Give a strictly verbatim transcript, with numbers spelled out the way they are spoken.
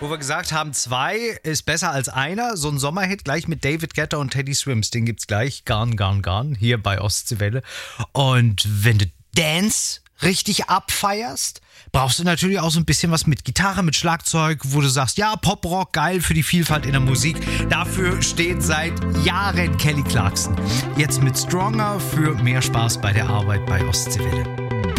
Wo wir gesagt haben, zwei ist besser als einer. So ein Sommerhit gleich mit David Guetta und Teddy Swims. Den gibt's gleich. Garn, Garn, Garn. Hier bei Ostseewelle. Und wenn du Dance richtig abfeierst, brauchst du natürlich auch so ein bisschen was mit Gitarre, mit Schlagzeug, wo du sagst, ja, Pop-Rock, geil für die Vielfalt in der Musik. Dafür steht seit Jahren Kelly Clarkson. Jetzt mit Stronger für mehr Spaß bei der Arbeit bei Ostseewelle.